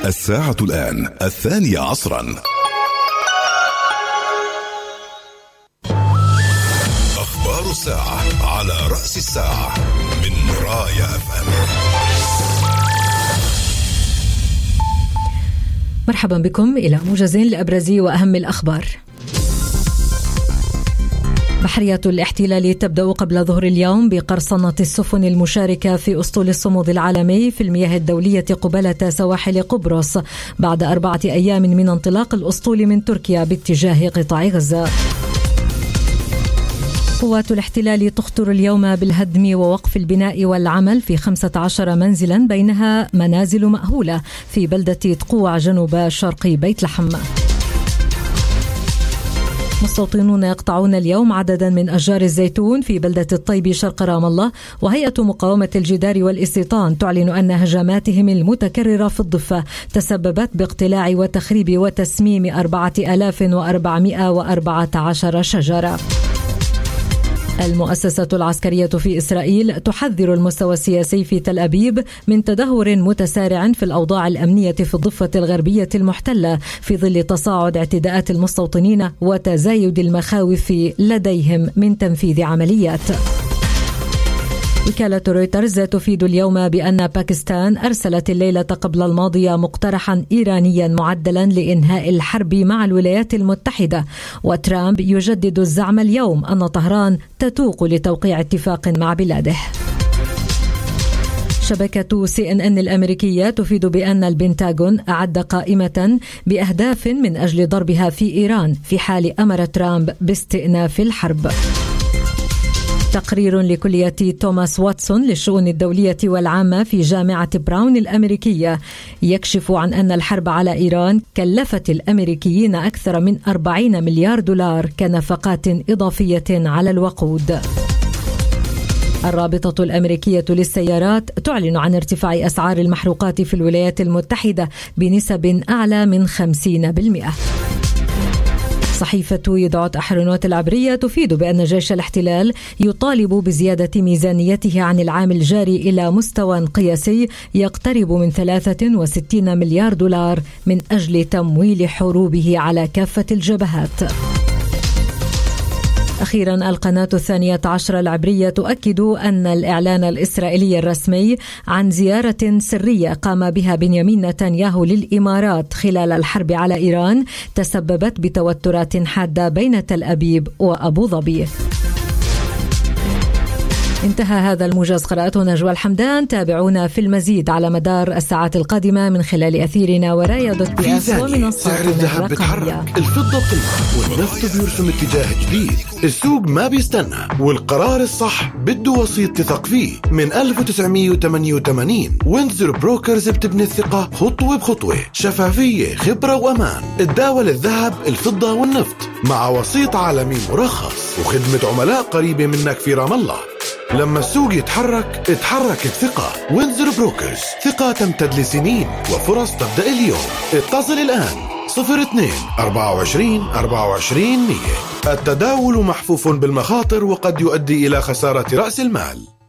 الساعة الآن 2:00 عصرا. أخبار الساعة على رأس الساعة من رايا FM. مرحبا بكم إلى موجز لأبرز وأهم الأخبار. بحرية الاحتلال تبدأ قبل ظهر اليوم بقرصنة السفن المشاركة في أسطول الصمود العالمي في المياه الدولية قبالة سواحل قبرص بعد 4 أيام من انطلاق الأسطول من تركيا باتجاه قطاع غزة. قوات الاحتلال تخطر اليوم بالهدم ووقف البناء والعمل في 15 منزلا بينها منازل مأهولة في بلدة تقوع جنوب شرق بيت لحم. مستوطنون يقطعون اليوم عددا من أشجار الزيتون في بلدة الطيب شرق رام الله، وهيئة مقاومة الجدار والاستيطان تعلن أن هجماتهم المتكررة في الضفة تسببت باقتلاع وتخريب وتسميم 4414 شجرة. المؤسسة العسكرية في إسرائيل تحذر المستوى السياسي في تل أبيب من تدهور متسارع في الأوضاع الأمنية في الضفة الغربية المحتلة في ظل تصاعد اعتداءات المستوطنين وتزايد المخاوف لديهم من تنفيذ عمليات. وكالة رويترز تفيد اليوم بأن باكستان أرسلت الليلة قبل الماضية مقترحا إيرانيا معدلا لإنهاء الحرب مع الولايات المتحدة، وترامب يجدد الزعم اليوم أن طهران تتوق لتوقيع اتفاق مع بلاده. شبكة CNN الأمريكية تفيد بأن البنتاغون أعد قائمة بأهداف من أجل ضربها في إيران في حال أمر ترامب باستئناف الحرب. تقرير لكلية توماس واتسون للشؤون الدولية والعامة في جامعة براون الأمريكية يكشف عن أن الحرب على إيران كلفت الأمريكيين أكثر من 40 مليار دولار كنفقات إضافية على الوقود. الرابطة الأمريكية للسيارات تعلن عن ارتفاع أسعار المحروقات في الولايات المتحدة بنسب أعلى من 50%. صحيفة يدعوت أحرنوت العبرية تفيد بأن جيش الاحتلال يطالب بزيادة ميزانيته عن العام الجاري إلى مستوى قياسي يقترب من 63 مليار دولار من أجل تمويل حروبه على كافة الجبهات. أخيرا القناة 12 العبرية تؤكد أن الإعلان الإسرائيلي الرسمي عن زيارة سرية قام بها بنيامين نتنياهو للإمارات خلال الحرب على إيران تسببت بتوترات حادة بين تل أبيب وأبو ظبي. انتهى هذا الموجز، قرأته نجوى الحمدان. تابعونا في المزيد على مدار الساعات القادمة من خلال أثيرنا ورايا.بي ومنصاتنا سعر الذهب بتحرك، الفضة بتنزل، والنفط بيرسم اتجاه جديد. السوق ما بيستنى، والقرار الصح بده وسيط تثق فيه. من 1988 وينزر بروكرز بتبني الثقة خطوة بخطوة، شفافية، خبرة وأمان. تداول الذهب، الفضة والنفط مع وسيط عالمي مرخص وخدمة عملاء قريبة منك في رام الله. لما السوق يتحرك اتحرك الثقة. وينزر بروكرز، ثقة تمتد لسنين وفرص تبدأ اليوم. اتصل الآن 02-24-24-100. التداول محفوف بالمخاطر وقد يؤدي إلى خسارة رأس المال.